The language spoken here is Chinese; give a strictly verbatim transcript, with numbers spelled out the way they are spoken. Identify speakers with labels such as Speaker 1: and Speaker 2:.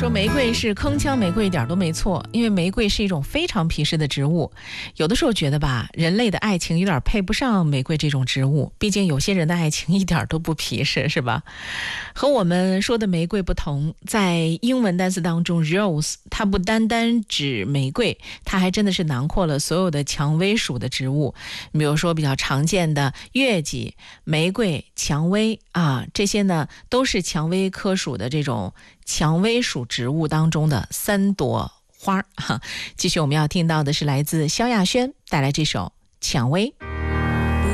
Speaker 1: 说玫瑰是铿锵玫瑰一点都没错，因为玫瑰是一种非常皮实的植物。有的时候觉得吧，人类的爱情有点配不上玫瑰这种植物，毕竟有些人的爱情一点都不皮实，是吧？和我们说的玫瑰不同，在英文单词当中 rose 它不单单指玫瑰，它还真的是囊括了所有的蔷薇属的植物。比如说比较常见的月季、玫瑰、蔷薇啊，这些呢都是蔷薇科属的这种蔷薇属植物当中的三朵花。继续我们要听到的是来自萧亚轩带来这首《蔷薇》。